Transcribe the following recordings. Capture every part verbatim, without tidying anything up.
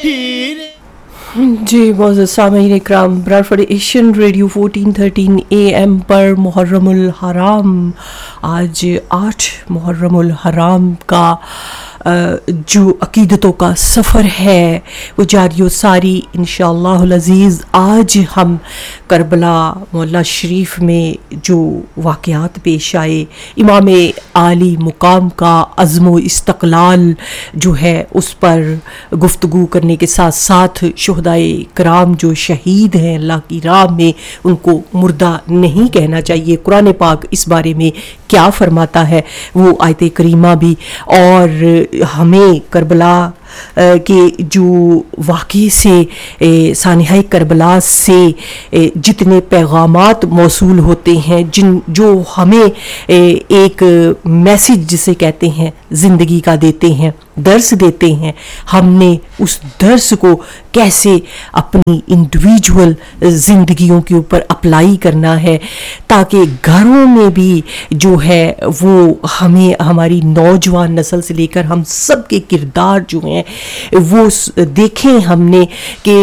جی معزز سامعین اکرام، براڈفورڈ Asian radio fourteen thirteen A M پر محرم الحرام، آج آٹھ محرم الحرام کا جو عقیدتوں کا سفر ہے وہ جاری و ساری انشاءاللہ العزیز۔ آج ہم کربلا معلیٰ شریف میں جو واقعات پیش آئے، امام عالی مقام کا عزم و استقلال جو ہے اس پر گفتگو کرنے کے ساتھ ساتھ شہدائے کرام جو شہید ہیں اللہ کی راہ میں، ان کو مردہ نہیں کہنا چاہیے۔ قرآن پاک اس بارے میں کیا فرماتا ہے وہ آیت کریمہ بھی، اور ہمیں کربلا کے جو واقعے سے، سانحہ کربلا سے جتنے پیغامات موصول ہوتے ہیں، جن جو ہمیں ایک میسج جسے کہتے ہیں زندگی کا دیتے ہیں، درس دیتے ہیں، ہم نے اس درس کو کیسے اپنی انڈیویجول زندگیوں کے اوپر اپلائی کرنا ہے، تاکہ گھروں میں بھی جو ہے وہ ہمیں، ہماری نوجوان نسل سے لے کر ہم سب کے کردار جو ہیں وہ دیکھیں ہم نے کہ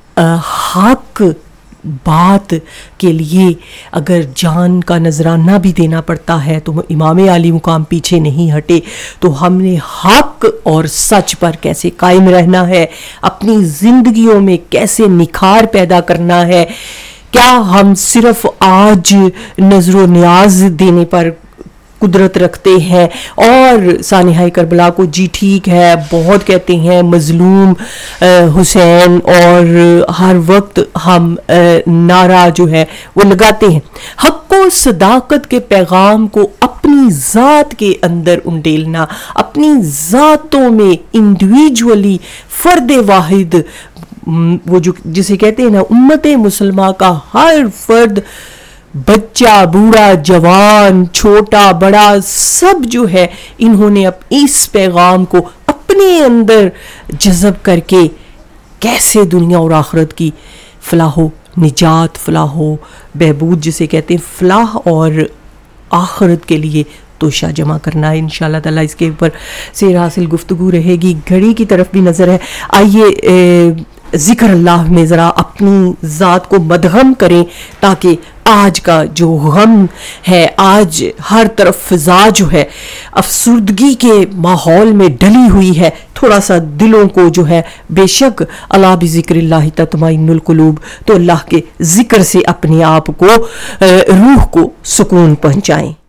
حق بات کے لیے اگر جان کا نذرانہ بھی دینا پڑتا ہے تو امام عالی مقام پیچھے نہیں ہٹے۔ تو ہم نے حق اور سچ پر کیسے قائم رہنا ہے، اپنی زندگیوں میں کیسے نکھار پیدا کرنا ہے۔ کیا ہم صرف آج نظر و نیاز دینے پر قدرت رکھتے ہیں اور سانحہ کربلا کو جی ٹھیک ہے بہت کہتے ہیں مظلوم حسین، اور ہر وقت ہم نعرہ جو ہے وہ لگاتے ہیں؟ حق و صداقت کے پیغام کو اپنی ذات کے اندر انڈیلنا، اپنی ذاتوں میں انڈیویجولی فرد واحد، وہ جو جسے کہتے ہیں نا امت مسلمہ کا ہر فرد، بچہ بوڑھا جوان چھوٹا بڑا سب جو ہے، انہوں نے اس پیغام کو اپنے اندر جذب کر کے کیسے دنیا اور آخرت کی فلاح و نجات، فلاح و بہبود جسے کہتے ہیں، فلاح اور آخرت کے لیے توشہ جمع کرنا ہے۔ انشاءاللہ تعالیٰ اس کے اوپر سیر حاصل گفتگو رہے گی۔ گھڑی کی طرف بھی نظر ہے، آئیے ذکر اللہ میں ذرا اپنی ذات کو مدغم کریں، تاکہ آج کا جو غم ہے، آج ہر طرف فضا جو ہے افسردگی کے ماحول میں ڈلی ہوئی ہے، تھوڑا سا دلوں کو جو ہے، بے شک الا بذکر اللہ تطمئن القلوب، تو اللہ کے ذکر سے اپنے آپ کو، روح کو سکون پہنچائیں۔